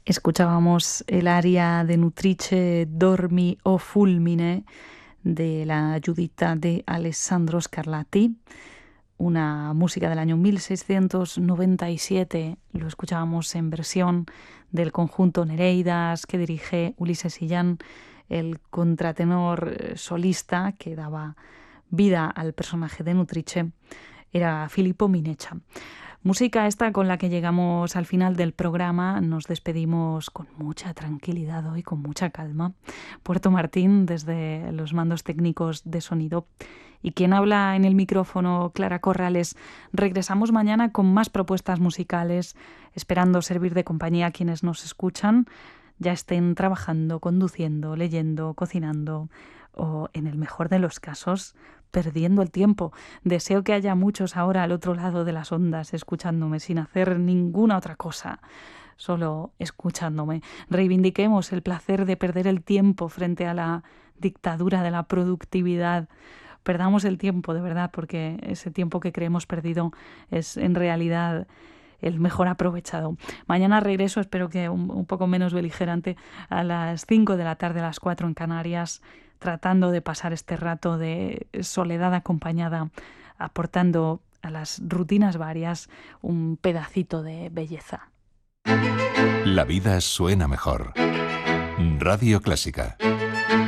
Escuchábamos el aria de Nutrice Dormi o Fulmine de la Giuditta de Alessandro Scarlatti, una música del año 1697. Lo escuchábamos en versión del conjunto Nereidas que dirige Ulises Sillán, el contratenor solista que daba vida al personaje de Nutrice era Filippo Mineccia. Música esta con la que llegamos al final del programa. Nos despedimos con mucha tranquilidad hoy, con mucha calma. Puerto Martín, desde los mandos técnicos de sonido. Y quien habla en el micrófono, Clara Corrales. Regresamos mañana con más propuestas musicales, esperando servir de compañía a quienes nos escuchan, ya estén trabajando, conduciendo, leyendo, cocinando o, en el mejor de los casos, perdiendo el tiempo. Deseo que haya muchos ahora al otro lado de las ondas escuchándome sin hacer ninguna otra cosa, solo escuchándome. Reivindiquemos el placer de perder el tiempo frente a la dictadura de la productividad. Perdamos el tiempo, de verdad, porque ese tiempo que creemos perdido es en realidad el mejor aprovechado. Mañana regreso, espero que un poco menos beligerante, a las 5 de la tarde, a las 4 en Canarias, tratando de pasar este rato de soledad acompañada, aportando a las rutinas varias un pedacito de belleza. La vida suena mejor. Radio Clásica.